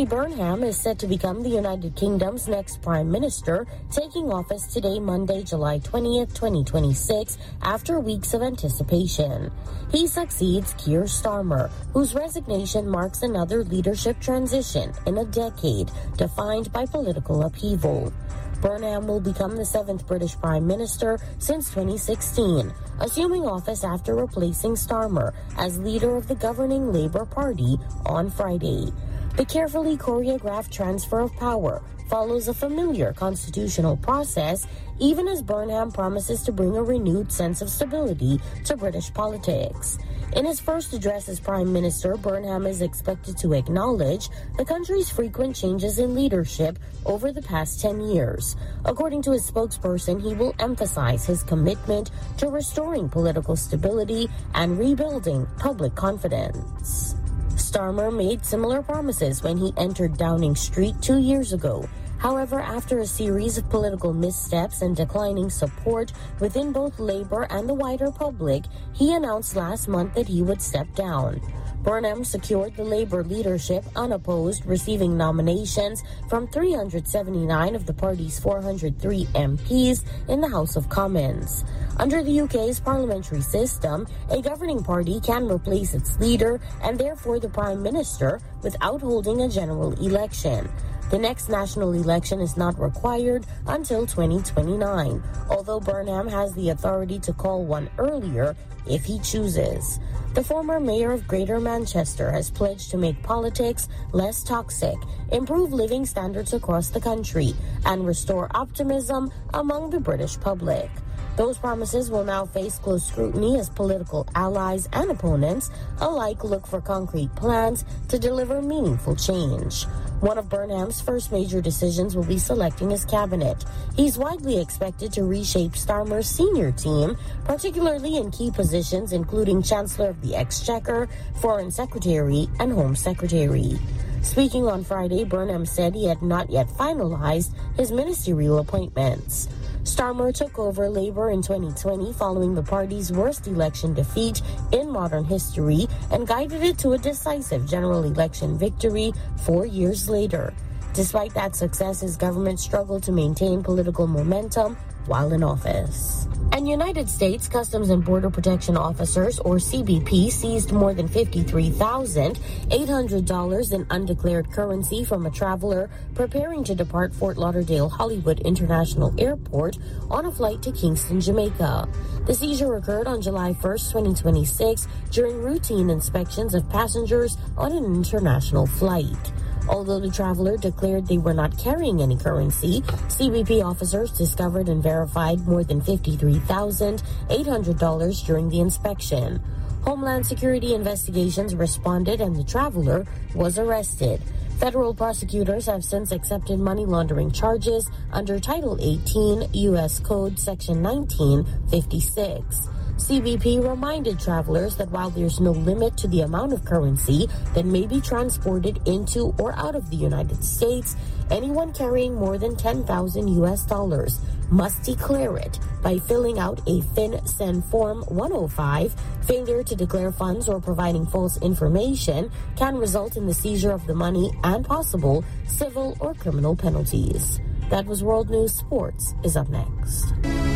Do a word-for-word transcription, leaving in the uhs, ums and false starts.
Andy Burnham is set to become the United Kingdom's next Prime Minister, taking office today, Monday, July twentieth, twenty twenty-six, after weeks of anticipation. He succeeds Keir Starmer, whose resignation marks another leadership transition in a decade defined by political upheaval. Burnham will become the seventh British Prime Minister since twenty sixteen, assuming office after replacing Starmer as leader of the governing Labour Party on Friday. The carefully choreographed transfer of power follows a familiar constitutional process, even as Burnham promises to bring a renewed sense of stability to British politics. In his first address as Prime Minister, Burnham is expected to acknowledge the country's frequent changes in leadership over the past ten years. According to his spokesperson, he will emphasize his commitment to restoring political stability and rebuilding public confidence. Starmer made similar promises when he entered Downing Street two years ago. However, after a series of political missteps and declining support within both Labour and the wider public, he announced last month that he would step down. Burnham secured the Labour leadership unopposed, receiving nominations from three hundred seventy-nine of the party's four hundred three M Ps in the House of Commons. Under the U K's parliamentary system, a governing party can replace its leader and therefore the Prime Minister without holding a general election. The next national election is not required until twenty twenty-nine, although Burnham has the authority to call one earlier if he chooses. The former mayor of Greater Manchester has pledged to make politics less toxic, improve living standards across the country, and restore optimism among the British public. Those promises will now face close scrutiny as political allies and opponents alike look for concrete plans to deliver meaningful change. One of Burnham's first major decisions will be selecting his cabinet. He's widely expected to reshape Starmer's senior team, particularly in key positions including Chancellor of the Exchequer, Foreign Secretary, and Home Secretary. Speaking on Friday, Burnham said he had not yet finalized his ministerial appointments. Starmer took over Labour in twenty twenty following the party's worst election defeat in modern history and guided it to a decisive general election victory four years later. Despite that success, his government struggled to maintain political momentum while in office. And United States Customs and Border Protection officers, or C B P, seized more than fifty-three thousand eight hundred dollars in undeclared currency from a traveler preparing to depart Fort Lauderdale Hollywood International Airport on a flight to Kingston, Jamaica. The seizure occurred on July first, twenty twenty-six, during routine inspections of passengers on an international flight. Although the traveler declared they were not carrying any currency, C B P officers discovered and verified more than fifty-three thousand eight hundred dollars during the inspection. Homeland Security investigations responded and the traveler was arrested. Federal prosecutors have since accepted money laundering charges under Title eighteen U S Code Section nineteen fifty-six. C B P reminded travelers that while there's no limit to the amount of currency that may be transported into or out of the United States, anyone carrying more than ten thousand U S dollars must declare it by filling out a FinCEN Form one oh five. Failure to declare funds or providing false information can result in the seizure of the money and possible civil or criminal penalties. That was World News. Sports is up next.